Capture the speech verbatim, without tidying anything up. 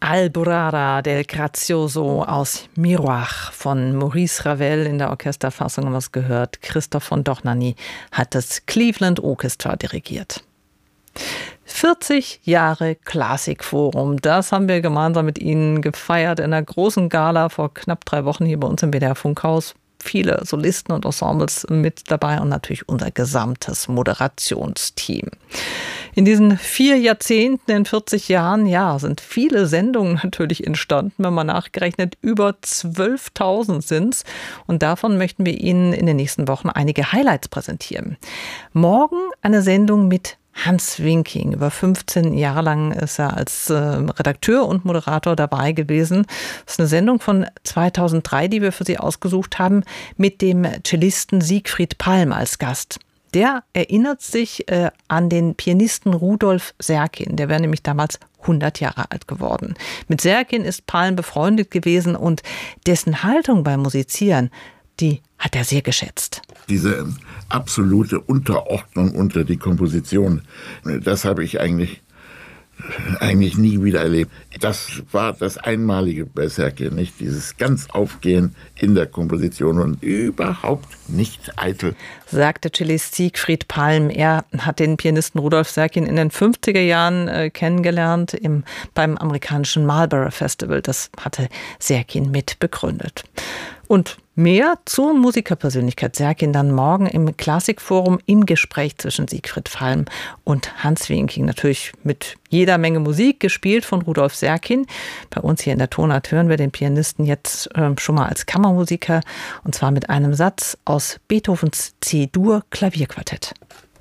Alborada del Grazioso aus Miroir von Maurice Ravel in der Orchesterfassung haben wir es gehört. Christoph von Dohnanyi hat das Cleveland Orchestra dirigiert. vierzig Jahre Klassikforum, das haben wir gemeinsam mit Ihnen gefeiert in einer großen Gala vor knapp drei Wochen hier bei uns im B D R Funkhaus. Viele Solisten und Ensembles mit dabei und natürlich unser gesamtes Moderationsteam. In diesen vier Jahrzehnten, in vierzig Jahren, ja, sind viele Sendungen natürlich entstanden. Wenn man nachgerechnet, über zwölftausend sind es. Und davon möchten wir Ihnen in den nächsten Wochen einige Highlights präsentieren. Morgen eine Sendung mit Hans Winking. Über fünfzehn Jahre lang ist er als äh, Redakteur und Moderator dabei gewesen. Das ist eine Sendung von zweitausenddrei, die wir für Sie ausgesucht haben, mit dem Cellisten Siegfried Palm als Gast. Der erinnert sich äh, an den Pianisten Rudolf Serkin. Der wäre nämlich damals hundert Jahre alt geworden. Mit Serkin ist Palm befreundet gewesen und dessen Haltung beim Musizieren, die hat er sehr geschätzt. Diese absolute Unterordnung unter die Komposition, das habe ich eigentlich, eigentlich nie wieder erlebt. Das war das Einmalige bei Serkin, nicht? Dieses ganz Aufgehen in der Komposition und überhaupt nicht eitel. Sagte Cellist Siegfried Palm. Er hat den Pianisten Rudolf Serkin in den fünfziger Jahren äh, kennengelernt im, beim amerikanischen Marlborough Festival. Das hatte Serkin mit begründet. Und mehr zur Musikerpersönlichkeit Serkin dann morgen im Klassikforum im Gespräch zwischen Siegfried Palm und Hans Winking. Natürlich mit jeder Menge Musik, gespielt von Rudolf Serkin. Bei uns hier in der Tonart hören wir den Pianisten jetzt äh, schon mal als Kammermusiker und zwar mit einem Satz aus Beethovens C-Dur Klavierquartett.